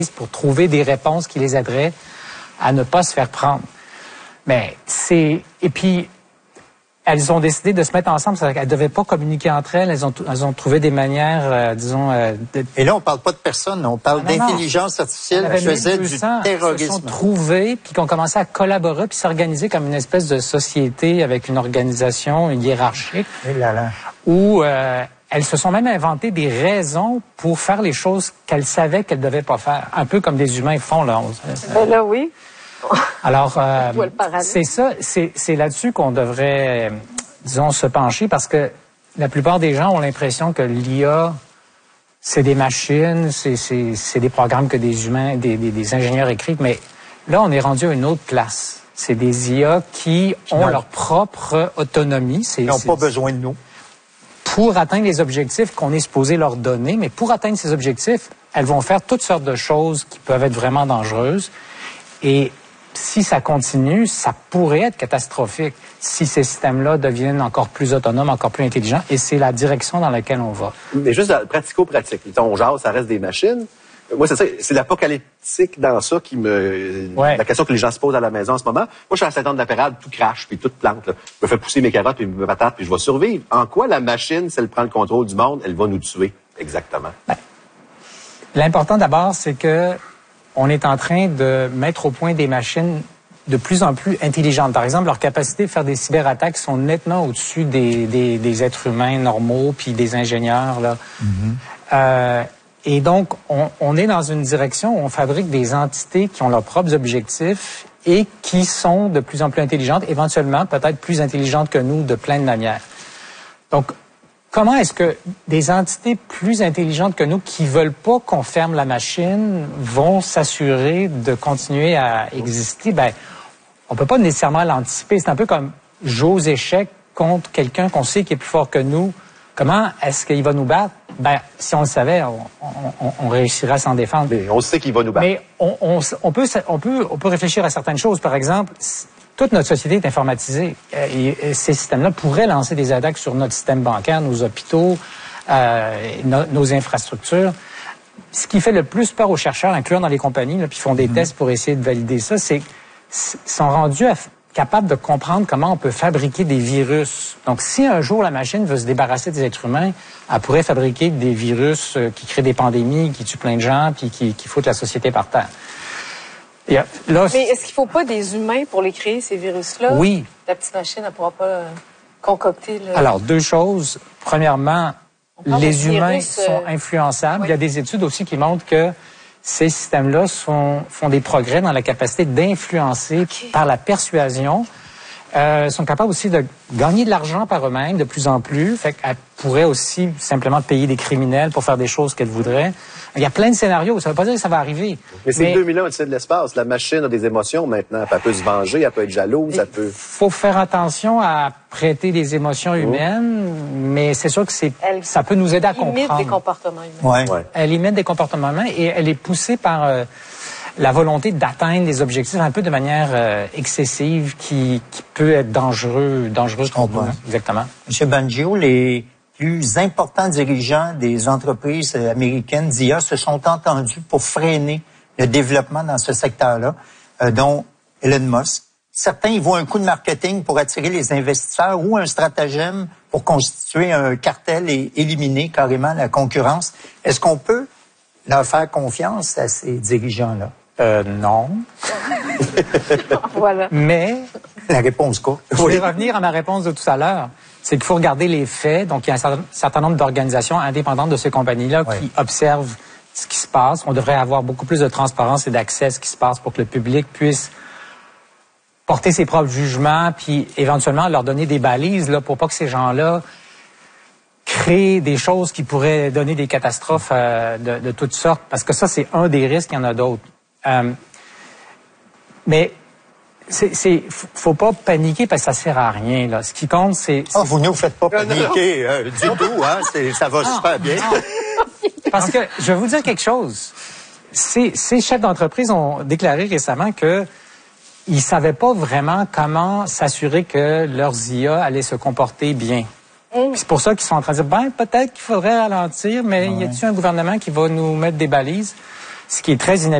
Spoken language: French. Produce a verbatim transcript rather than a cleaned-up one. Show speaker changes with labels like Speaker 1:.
Speaker 1: pour trouver des réponses qui les aideraient à ne pas se faire prendre. Mais c'est... Et puis, elles ont décidé de se mettre ensemble. Elles ne devaient pas communiquer entre elles. Elles ont, elles ont trouvé des manières, euh, disons... Euh, de...
Speaker 2: Et là, on parle pas de personnes, on parle d'intelligence artificielle qui faisait du terrorisme.
Speaker 1: Elles se sont trouvées, puis qui ont commencé à collaborer, puis s'organiser comme une espèce de société avec une organisation hiérarchique.
Speaker 2: Et là là.
Speaker 1: Où euh, elles se sont même inventées des raisons pour faire les choses qu'elles savaient qu'elles ne devaient pas faire. Un peu comme des humains font, là.
Speaker 3: Ben là, oui.
Speaker 1: Alors, euh, c'est ça, c'est, c'est là-dessus qu'on devrait, euh, disons, se pencher parce que la plupart des gens ont l'impression que l'I A, c'est des machines, c'est, c'est, c'est des programmes que des humains, des, des, des ingénieurs écrivent, mais là, on est rendu à une autre place. C'est des I A qui ont non. leur propre autonomie.
Speaker 2: Ils n'ont pas besoin de nous.
Speaker 1: Pour atteindre les objectifs qu'on est supposé leur donner, mais pour atteindre ces objectifs, elles vont faire toutes sortes de choses qui peuvent être vraiment dangereuses. Et si ça continue, ça pourrait être catastrophique si ces systèmes-là deviennent encore plus autonomes, encore plus intelligents, et c'est la direction dans laquelle on va.
Speaker 4: Mais juste pratico-pratique. On jase, ça reste des machines. Moi, c'est ça, c'est l'apocalyptique dans ça qui me... Ouais. La question que les gens se posent à la maison en ce moment. Moi, je suis à Saint-Anne-de-la-Pérade, tout crache, puis tout plante. Là. Je me fais pousser mes carottes et mes patates, puis je vais survivre. En quoi la machine, si elle prend le contrôle du monde, elle va nous tuer exactement? Ben,
Speaker 1: l'important d'abord, c'est que on est en train de mettre au point des machines de plus en plus intelligentes. Par exemple, leur capacité de faire des cyberattaques sont nettement au-dessus des, des, des êtres humains normaux puis des ingénieurs, là. Mm-hmm. Euh, et donc, on, on est dans une direction où on fabrique des entités qui ont leurs propres objectifs et qui sont de plus en plus intelligentes, éventuellement peut-être plus intelligentes que nous de plein de manières. Donc, comment est-ce que des entités plus intelligentes que nous qui veulent pas qu'on ferme la machine vont s'assurer de continuer à exister? Ben, on peut pas nécessairement l'anticiper. C'est un peu comme jouer aux échecs contre quelqu'un qu'on sait qui est plus fort que nous. Comment est-ce qu'il va nous battre? Ben, si on le savait, on, on, on réussirait à s'en défendre.
Speaker 4: Mais on sait qu'il va nous battre.
Speaker 1: Mais on, on, on, peut, on, peut, on peut réfléchir à certaines choses. Par exemple, toute notre société est informatisée. Et ces systèmes-là pourraient lancer des attaques sur notre système bancaire, nos hôpitaux, euh, no, nos infrastructures. Ce qui fait le plus peur aux chercheurs, incluant dans les compagnies, là, puis font des mmh. tests pour essayer de valider ça, c'est qu'ils sont rendus à, capables de comprendre comment on peut fabriquer des virus. Donc, si un jour la machine veut se débarrasser des êtres humains, elle pourrait fabriquer des virus euh, qui créent des pandémies, qui tuent plein de gens, puis qui, qui foutent la société par terre.
Speaker 3: Yeah. Là, mais est-ce qu'il ne faut pas des humains pour les créer, ces virus-là?
Speaker 1: Oui.
Speaker 3: La petite machine ne pourra pas euh, concocter le...
Speaker 1: Alors, deux choses. Premièrement, les humains virus, euh... sont influençables. Oui. Il y a des études aussi qui montrent que ces systèmes-là sont, font des progrès dans la capacité d'influencer okay. par la persuasion. Euh, sont capables aussi de gagner de l'argent par eux-mêmes de plus en plus. Fait qu'elles pourraient aussi simplement payer des criminels pour faire des choses qu'elles voudraient. Il y a plein de scénarios. Ça ne veut pas dire que ça va arriver.
Speaker 4: Mais c'est deux mille ans au-dessus de l'espace. La machine a des émotions maintenant. Elle peut se venger, elle peut être jalouse, elle peut...
Speaker 1: Il faut faire attention à prêter des émotions humaines, oh. mais c'est sûr que c'est, elle ça peut nous aider à comprendre. Elle
Speaker 3: imite des comportements humains.
Speaker 1: Ouais. Ouais. Elle imite des comportements humains et elle est poussée par... Euh, la volonté d'atteindre des objectifs un peu de manière euh, excessive qui, qui peut être dangereux, dangereuse pour nous. Exactement.
Speaker 2: Monsieur Bangio, les plus importants dirigeants des entreprises américaines d'I A se sont entendus pour freiner le développement dans ce secteur-là, euh, dont Elon Musk. Certains y voient un coup de marketing pour attirer les investisseurs ou un stratagème pour constituer un cartel et éliminer carrément la concurrence. Est-ce qu'on peut leur faire confiance à ces dirigeants-là?
Speaker 1: Euh, non.
Speaker 3: Voilà.
Speaker 1: Mais...
Speaker 2: La réponse quoi?
Speaker 1: Je vais revenir à ma réponse de tout à l'heure. C'est qu'il faut regarder les faits. Donc, il y a un certain, certain nombre d'organisations indépendantes de ces compagnies-là oui. qui observent ce qui se passe. On devrait avoir beaucoup plus de transparence et d'accès à ce qui se passe pour que le public puisse porter ses propres jugements puis éventuellement leur donner des balises là, pour pas que ces gens-là créer des choses qui pourraient donner des catastrophes euh, de, de toutes sortes. Parce que ça, c'est un des risques, il y en a d'autres. Euh, mais c'est, c'est, faut pas paniquer parce que ça sert à rien, là. Ce qui compte, c'est...
Speaker 2: Ah, oh, vous ne vous faites pas paniquer euh, du tout, hein. C'est, ça va non, super bien.
Speaker 1: Non. Parce que, je vais vous dire quelque chose. Ces, ces chefs d'entreprise ont déclaré récemment que ils savaient pas vraiment comment s'assurer que leurs I A allaient se comporter bien. Mmh. C'est pour ça qu'ils sont en train de dire, ben, peut-être qu'il faudrait ralentir, mais ouais. y a-t-il un gouvernement qui va nous mettre des balises? ce qui est très inhabituel.